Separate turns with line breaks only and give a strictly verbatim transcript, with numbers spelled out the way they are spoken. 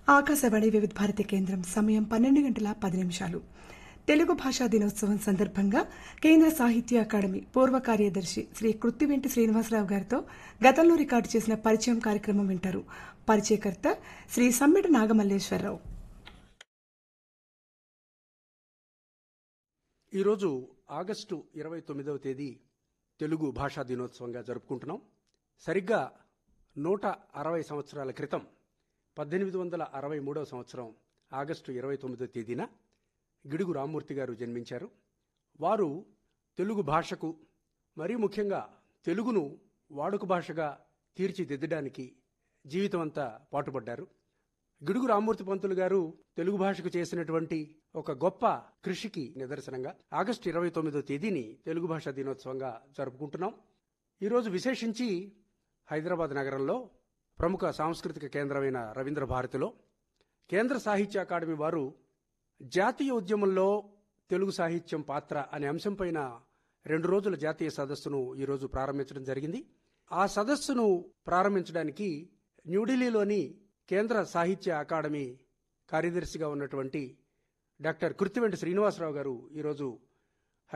ఆకాశవాణి వివిధ భారతి కేంద్రం సమయం పన్నెండు గంటల పది నిమిషాలు. తెలుగు భాషా దినోత్సవం సందర్భంగా కేంద్ర సాహిత్య అకాడమీ పూర్వ కార్యదర్శి శ్రీ కృత్తివెంటి శ్రీనివాసరావు గారితో గతంలో రికార్డు చేసిన పరిచయం కార్యక్రమం వింటారు. పరిచయకర్త శ్రీ సమ్మెట నాగమల్లేశ్వరరావు.
ఈరోజు ఆగస్టు ఇరవై తొమ్మిదవ తేదీ తెలుగు భాషా దినోత్సవంగా జరుపుకుంటున్నాం. సరిగ్గా నూట అరవై సంవత్సరాల క్రితం పద్దెనిమిది వందల అరవై మూడవ సంవత్సరం ఆగస్టు ఇరవై తొమ్మిదవ తేదీన గిడుగు రామ్మూర్తి గారు జన్మించారు. వారు తెలుగు భాషకు, మరీ ముఖ్యంగా తెలుగును వాడుక భాషగా తీర్చిదిద్దడానికి జీవితం అంతా పాటుపడ్డారు. గిడుగు రామ్మూర్తి పంతులు గారు తెలుగు భాషకు చేసినటువంటి ఒక గొప్ప కృషికి నిదర్శనంగా ఆగస్టు ఇరవై తొమ్మిదవ తేదీని తెలుగు భాషా దినోత్సవంగా జరుపుకుంటున్నాం. ఈరోజు విశేషించి హైదరాబాద్ నగరంలో ప్రముఖ సాంస్కృతిక కేంద్రమైన రవీంద్ర భారతిలో కేంద్ర సాహిత్య అకాడమీ వారు జాతీయ ఉద్యమంలో తెలుగు సాహిత్యం పాత్ర అనే అంశంపైన రెండు రోజుల జాతీయ సదస్సును ఈరోజు ప్రారంభించడం జరిగింది. ఆ సదస్సును ప్రారంభించడానికి న్యూఢిల్లీలోని కేంద్ర సాహిత్య అకాడమీ కార్యదర్శిగా ఉన్నటువంటి డాక్టర్ కృత్తివెంటి శ్రీనివాసరావు గారు ఈరోజు